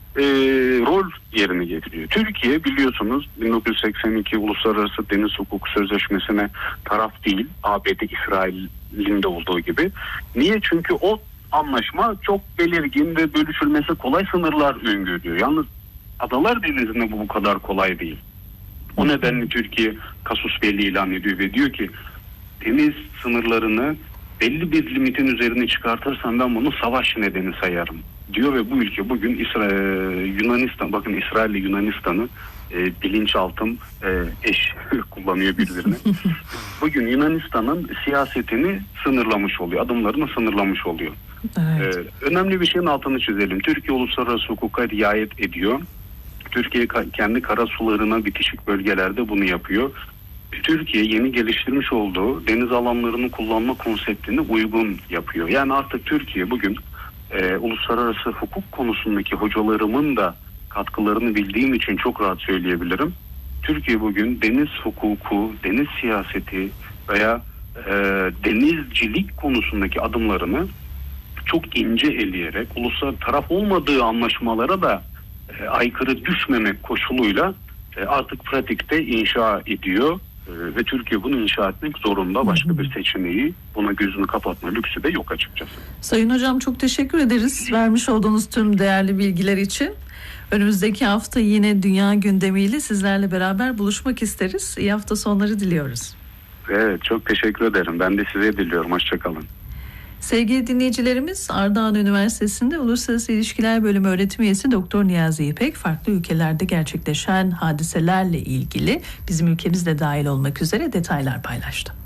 rol yerine getiriyor. Türkiye biliyorsunuz 1982 Uluslararası Deniz Hukuku Sözleşmesi'ne taraf değil. ABD, İsrail'in de olduğu gibi. Niye? Çünkü o anlaşma çok belirgin ve bölüşülmesi kolay sınırlar öngörüyor. Yalnız Adalar Denizi'nde bu kadar kolay değil. O nedenle Türkiye kasus belli ilan ediyor ve diyor ki deniz sınırlarını belli bir limitin üzerine çıkartırsan ben bunu savaş nedeni sayarım diyor ve bu ülke bugün Yunanistan, bakın İsrail ile Yunanistan'ı bilinçaltım eş kullanıyor birbirine. Bugün Yunanistan'ın siyasetini sınırlamış oluyor, adımlarını sınırlamış oluyor. Evet. Önemli bir şeyin altını çizelim. Türkiye uluslararası hukuka riayet ediyor. Türkiye kendi karasularına bitişik bölgelerde bunu yapıyor. Türkiye yeni geliştirmiş olduğu deniz alanlarını kullanma konseptini uygun yapıyor. Yani artık Türkiye bugün uluslararası hukuk konusundaki hocalarımın da katkılarını bildiğim için çok rahat söyleyebilirim. Türkiye bugün deniz hukuku, deniz siyaseti veya denizcilik konusundaki adımlarını çok ince eleyerek uluslararası taraf olmadığı anlaşmalara da aykırı düşmemek koşuluyla artık pratikte inşa ediyor. Ve Türkiye bunu inşa etmek zorunda. Başka bir seçeneği, buna gözünü kapatma lüksü de yok açıkçası. Sayın Hocam çok teşekkür ederiz vermiş olduğunuz tüm değerli bilgiler için. Önümüzdeki hafta yine dünya gündemiyle sizlerle beraber buluşmak isteriz. İyi hafta sonları diliyoruz. Evet, çok teşekkür ederim. Ben de size diliyorum. Hoşçakalın. Sevgili dinleyicilerimiz, Ardahan Üniversitesi'nde Uluslararası İlişkiler Bölümü öğretim üyesi Doktor Niyazi İpek, farklı ülkelerde gerçekleşen hadiselerle ilgili bizim ülkemiz de dahil olmak üzere detaylar paylaştı.